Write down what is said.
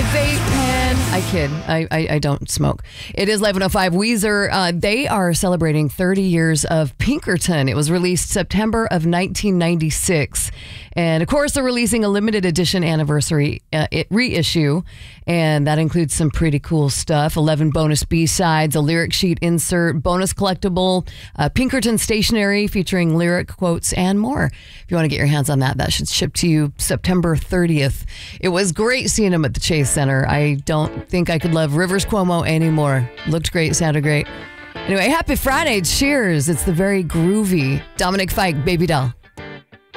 vape, man. I kid. I don't smoke. It is 11:05. Weezer, they are celebrating 30 years of Pinkerton. It was released September of 1996. And of course, they're releasing a limited edition anniversary reissue. And that includes some pretty cool stuff. 11 bonus B-sides, a lyric sheet insert, bonus collectible, Pinkerton stationery featuring lyric quotes, and more. If you want to get your hands on that, that should ship to you September 30th. It was great seeing him at the Chase Center. I don't think I could love Rivers Cuomo anymore. Looked great, sounded great. Anyway, happy Friday. Cheers. It's the very groovy Dominic Fike, Baby Doll.